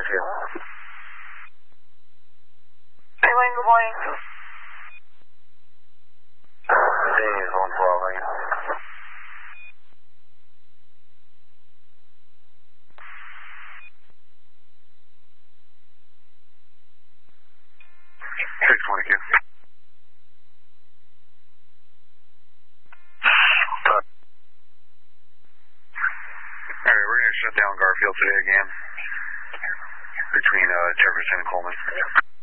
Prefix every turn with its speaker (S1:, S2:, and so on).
S1: you.
S2: Hey, Wayne, good morning.
S1: Dave, 112, are you? Six 22. Alright, we're going to shut down Garfield today again. Between Jefferson and Coleman.